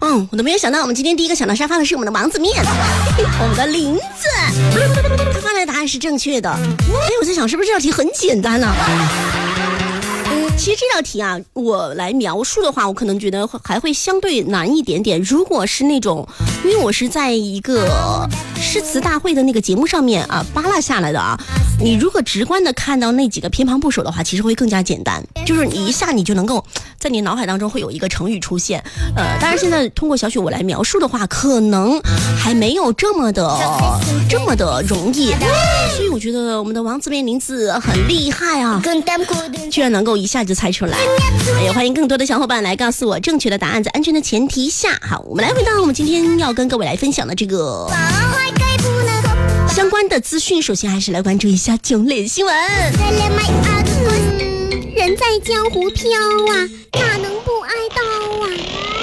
我都没有想到，我们今天第一个想到沙发的是我们的王子面，我们的林子，他发来的答案是正确的。我在想，是不是这道题很简单啊？其实这道题啊，我来描述的话，我可能觉得还会相对难一点点。如果是那种，因为我是在一个诗词大会的那个节目上面啊扒拉下来的啊，你如果直观的看到那几个偏旁部首的话，其实会更加简单，就是你一下你就能够在你脑海当中会有一个成语出现。当然现在通过小雪我来描述的话，可能还没有这么的容易，所以我觉得我们的王子面林子很厉害啊，居然能够一下就猜出来。也欢迎更多的小伙伴来告诉我正确的答案，在安全的前提下。好，我们来回到我们今天要跟各位来分享的这个相关的资讯。首先还是来关注一下囧脸新闻。 人在江湖飘啊，哪能